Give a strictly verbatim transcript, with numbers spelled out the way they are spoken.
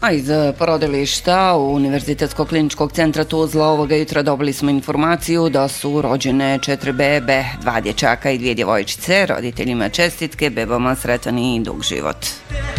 A iz porodilišta Univerzitetskog kliničkog centra Tuzla ovoga jutra dobili smo informaciju da su rođene četiri bebe, dva dječaka i dvije djevojčice. Roditeljima čestitke, bebama sretan i dug život.